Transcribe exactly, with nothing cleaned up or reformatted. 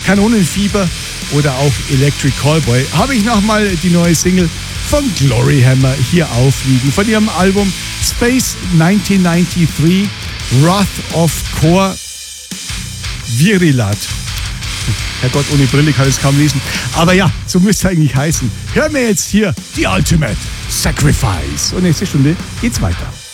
Kanonenfieber oder auch Electric Callboy, habe ich nochmal die neue Single von Glory Hammer hier aufliegen. Von ihrem Album Space neunzehnhundertdreiundneunzig, Wrath of Core Virilat. Herrgott, ohne Brille kann ich es kaum lesen. Aber ja, so müsste es eigentlich heißen. Hören wir jetzt hier die Ultimate Sacrifice. Und nächste Stunde geht's weiter.